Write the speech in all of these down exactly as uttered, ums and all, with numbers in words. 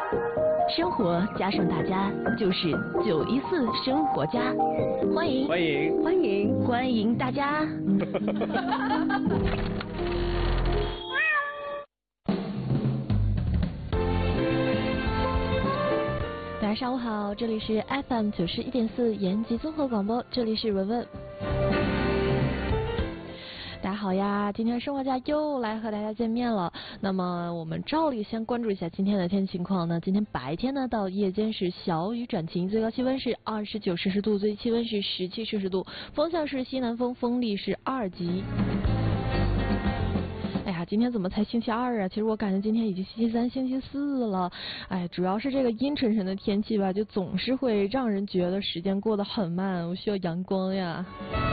生活加上大家就是九一四生活家，欢迎欢迎欢迎欢迎大家。大家上午好，这里是 F M 九十一点四延吉综合广播，这里是文文。大家好呀，今天生活家又来和大家见面了。那么我们照例先关注一下今天的天气情况呢。今天白天呢到夜间是小雨转晴，最高气温是二十九摄氏度，最低气温是十七摄氏度，风向是西南风，风力是二级。哎呀，今天怎么才星期二啊？其实我感觉今天已经星期三、星期四了。哎，主要是这个阴沉沉的天气吧，就总是会让人觉得时间过得很慢，我需要阳光呀。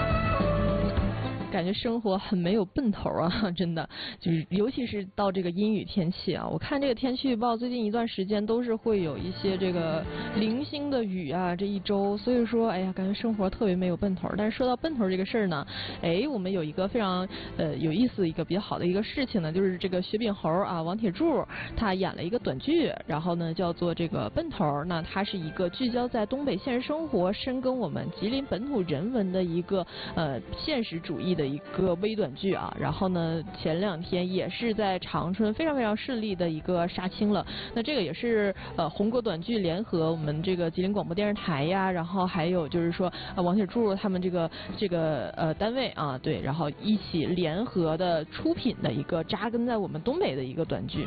感觉生活很没有奔头啊，真的，就是尤其是到这个阴雨天气啊，我看这个天气预报最近一段时间都是会有一些这个零星的雨啊，这一周，所以说哎呀，感觉生活特别没有奔头。但是说到奔头这个事儿呢，哎，我们有一个非常呃有意思一个比较好的一个事情呢，就是这个雪饼猴啊，王铁柱他演了一个短剧，然后呢叫做这个奔头，那它是一个聚焦在东北现实生活、深耕我们吉林本土人文的一个呃现实主义的一个微短剧啊，然后呢前两天也是在长春非常非常顺利的一个杀青了。那这个也是呃红果短剧联合我们这个吉林广播电视台呀，然后还有就是说呃王铁柱他们这个这个呃单位啊，对，然后一起联合的出品的一个扎根在我们东北的一个短剧。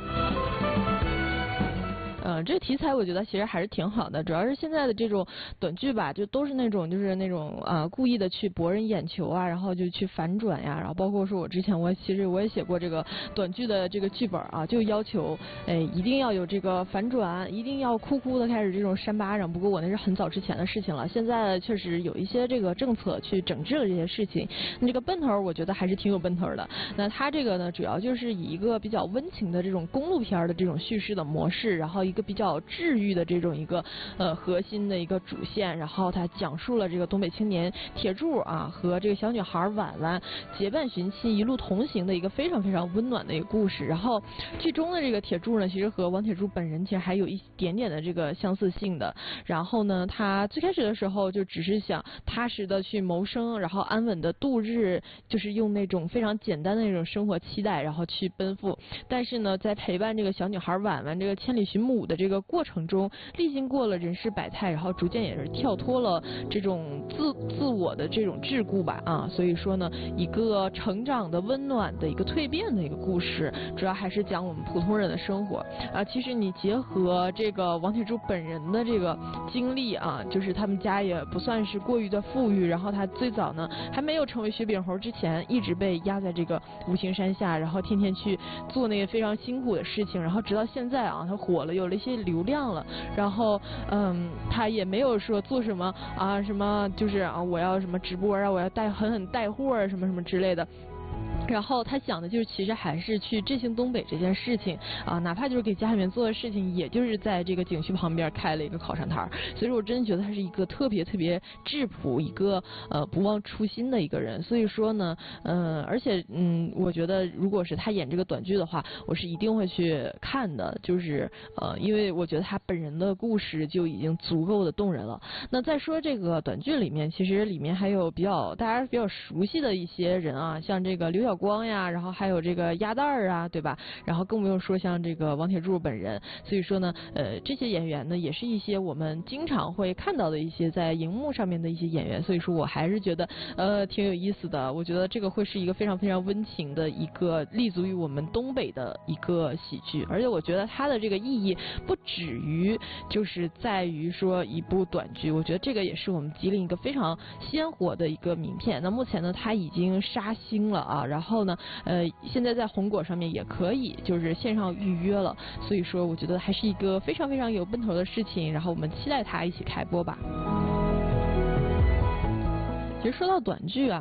嗯，这个题材我觉得其实还是挺好的，主要是现在的这种短剧吧，就都是那种就是那种啊、呃、故意的去博人眼球啊，然后就去反转呀，然后包括说我之前我其实我也写过这个短剧的这个剧本啊，就要求哎一定要有这个反转，一定要哭哭的开始这种扇巴掌。不过我那是很早之前的事情了，现在确实有一些这个政策去整治了这些事情。那这个奔头我觉得还是挺有奔头的。那它这个呢，主要就是以一个比较温情的这种公路片的这种叙事的模式，然后一个比较治愈的这种一个呃核心的一个主线，然后它讲述了这个东北青年铁柱啊和这个小女孩婉婉结伴寻亲一路同行的一个非常非常温暖的一个故事。然后剧中的这个铁柱呢，其实和王铁柱本人其实还有一点点的这个相似性的。然后呢，他最开始的时候就只是想踏实的去谋生，然后安稳的度日，就是用那种非常简单的那种生活期待，然后去奔赴。但是呢，在陪伴这个小女孩婉婉这个千里寻母的这个过程中，历经过了人世百态，然后逐渐也是跳脱了这种自自我的这种桎梏吧啊，所以说呢，一个成长的温暖的一个蜕变的一个故事，主要还是讲我们普通人的生活啊。其实你结合这个王铁柱本人的这个经历啊，就是他们家也不算是过于的富裕，然后他最早呢还没有成为雪饼猴之前，一直被压在这个五行山下，然后天天去做那个非常辛苦的事情，然后直到现在啊，他火了，有了一些流量了，然后嗯，他也没有说做什么啊什么，就是啊我要什么直播啊，我要带狠狠带货啊什么什么之类的。然后他想的就是，其实还是去振兴东北这件事情啊，哪怕就是给家里面做的事情，也就是在这个景区旁边开了一个烤肠摊。所以说我真的觉得他是一个特别特别质朴、一个呃不忘初心的一个人。所以说呢，嗯、呃，而且嗯，我觉得如果是他演这个短剧的话，我是一定会去看的。就是呃，因为我觉得他本人的故事就已经足够的动人了。那再说这个短剧里面，其实里面还有比较大家比较熟悉的一些人啊，像这个刘晓光呀，然后还有这个鸭蛋儿啊，对吧？然后更不用说像这个王铁柱本人。所以说呢，呃，这些演员呢，也是一些我们经常会看到的一些在荧幕上面的一些演员。所以说我还是觉得呃挺有意思的。我觉得这个会是一个非常非常温情的一个立足于我们东北的一个喜剧。而且我觉得它的这个意义不止于就是在于说一部短剧，我觉得这个也是我们吉林一个非常鲜活的一个名片。那目前呢，它已经杀青了啊，然后。然后呢，呃，现在在红果上面也可以就是线上预约了，所以说我觉得还是一个非常非常有奔头的事情，然后我们期待它一起开播吧。其实说到短剧啊，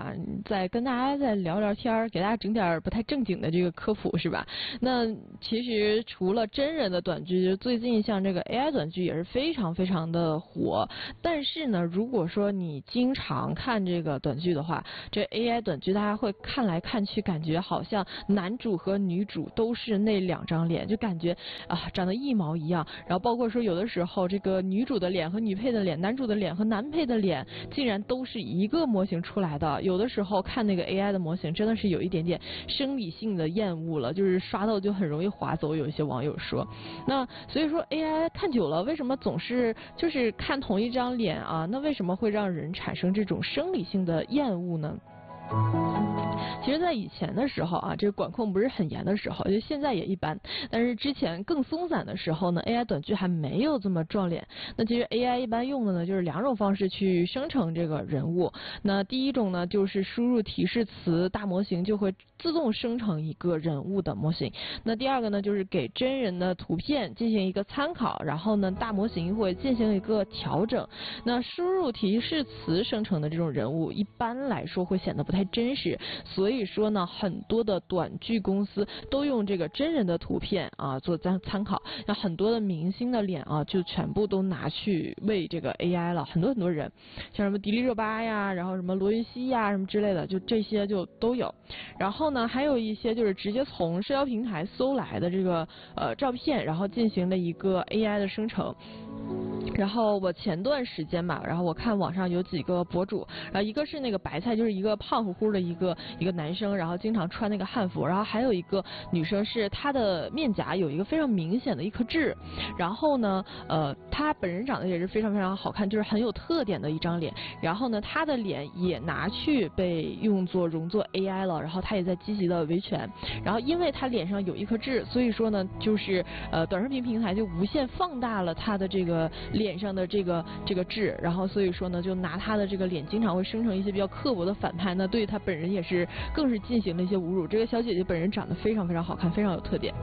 再跟大家再聊聊天，给大家整点不太正经的这个科普，是吧？那其实除了真人的短剧，最近像这个 A I 短剧也是非常非常的火。但是呢，如果说你经常看这个短剧的话，这 A I 短剧大家会看来看去，感觉好像男主和女主都是那两张脸，就感觉啊长得一毛一样。然后包括说有的时候这个女主的脸和女配的脸，男主的脸和男配的脸，竟然都是一个模型出来的。有的时候看那个 A I 的模型，真的是有一点点生理性的厌恶了，就是刷到就很容易滑走。有一些网友说，那所以说 A I 看久了，为什么总是就是看同一张脸啊？那为什么会让人产生这种生理性的厌恶呢？其实，在以前的时候啊，这个管控不是很严的时候，就现在也一般。但是之前更松散的时候呢 ，A I 短剧还没有这么撞脸。那其实 A I 一般用的呢，就是两种方式去生成这个人物。那第一种呢，就是输入提示词，大模型就会自动生成一个人物的模型。那第二个呢，就是给真人的图片进行一个参考，然后呢，大模型会进行一个调整。那输入提示词生成的这种人物，一般来说会显得不太真实，所以说呢，很多的短剧公司都用这个真人的图片啊做参参考，那很多的明星的脸啊就全部都拿去喂这个 A I 了，很多很多人，像什么迪丽热巴呀，然后什么罗云熙呀什么之类的，就这些就都有。然后呢，还有一些就是直接从社交平台搜来的这个呃照片，然后进行了一个 A I 的生成。然后我前段时间吧，然后我看网上有几个博主，然后一个是那个白菜，就是一个胖乎乎的一个一个男生，然后经常穿那个汉服，然后还有一个女生是她的面颊有一个非常明显的一颗痣，然后呢，呃，她本人长得也是非常非常好看，就是很有特点的一张脸，然后呢，她的脸也拿去被用作容作 A I 了，然后她也在积极的维权，然后因为她脸上有一颗痣，所以说呢，就是呃短视频平台就无限放大了她的这个脸上的这个这个痣，然后所以说呢，就拿她的这个脸经常会生成一些比较刻薄的反派，那对她本人也是更是进行了一些侮辱。这个小姐姐本人长得非常非常好看，非常有特点。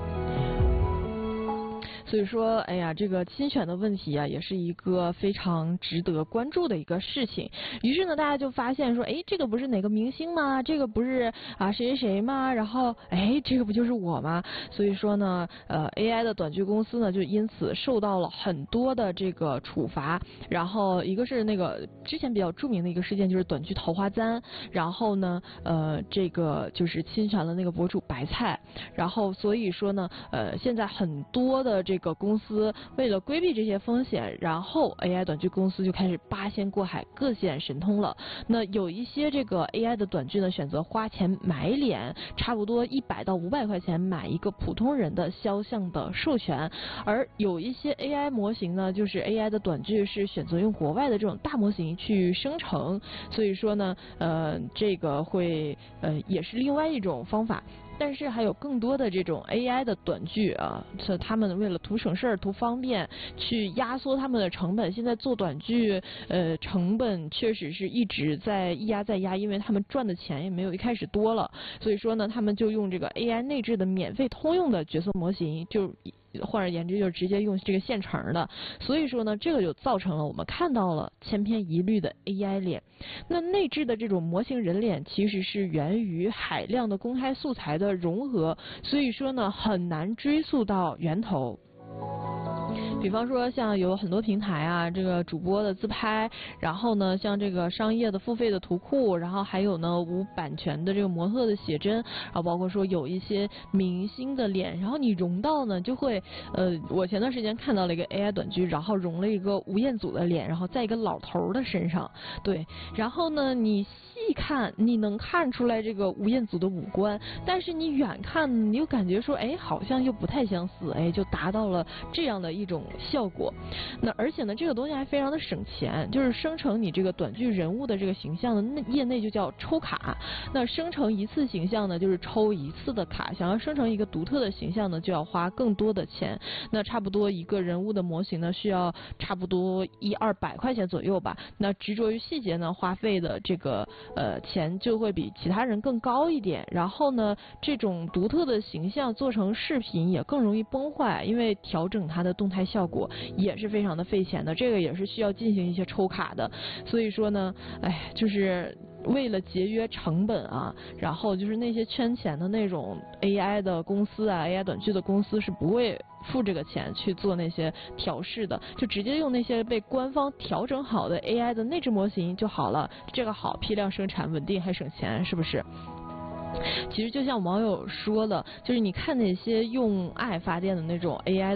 所以说，哎呀，这个侵权的问题啊，也是一个非常值得关注的一个事情。于是呢，大家就发现说，哎，这个不是哪个明星吗？这个不是啊谁谁谁吗？然后，哎，这个不就是我吗？所以说呢，呃 ，A I 的短剧公司呢，就因此受到了很多的这个处罚。然后，一个是那个之前比较著名的一个事件，就是短剧《桃花簪》。然后呢，呃，这个就是侵权了那个博主白菜。然后，所以说呢，呃，现在很多的这个。个公司为了规避这些风险，然后 A I 短剧公司就开始八仙过海，各显神通了。那有一些这个 A I 的短剧呢，选择花钱买脸，差不多一百到五百块钱买一个普通人的肖像的授权，而有一些 A I 模型呢，就是 A I 的短剧是选择用国外的这种大模型去生成，所以说呢，呃，这个会呃也是另外一种方法。但是还有更多的这种 A I 的短剧啊，是他们为了图省事儿、图方便，去压缩他们的成本。现在做短剧，呃，成本确实是一直在一压再压，因为他们赚的钱也没有一开始多了。所以说呢，他们就用这个 A I 内置的免费通用的角色模型，就换而言之，就是直接用这个现成的。所以说呢，这个就造成了我们看到了千篇一律的 A I 脸。那内置的这种模型人脸其实是源于海量的公开素材的融合，所以说呢，很难追溯到源头。比方说像有很多平台啊，这个主播的自拍，然后呢像这个商业的付费的图库，然后还有呢无版权的这个模特的写真，然后包括说有一些明星的脸，然后你融到呢就会呃，我前段时间看到了一个 A I 短剧，然后融了一个吴彦祖的脸，然后在一个老头的身上，对，然后呢你细看你能看出来这个吴彦祖的五官，但是你远看你又感觉说哎好像又不太相似，哎就达到了这样的一种效果。那而且呢这个东西还非常的省钱，就是生成你这个短剧人物的这个形象呢，那业内就叫抽卡。那生成一次形象呢就是抽一次的卡，想要生成一个独特的形象呢就要花更多的钱。那差不多一个人物的模型呢需要差不多一二百块钱左右吧。那执着于细节呢花费的这个呃钱就会比其他人更高一点。然后呢这种独特的形象做成视频也更容易崩坏，因为调整它的动态效果也是非常的费钱的，这个也是需要进行一些抽卡的。所以说呢，哎，就是为了节约成本啊，然后就是那些圈钱的那种 A I 的公司啊 ，A I 短剧的公司是不会付这个钱去做那些调试的，就直接用那些被官方调整好的 A I 的内置模型就好了。这个好，批量生产，稳定还省钱，是不是？其实就像网友说的，就是你看那些用爱发电的那种 A I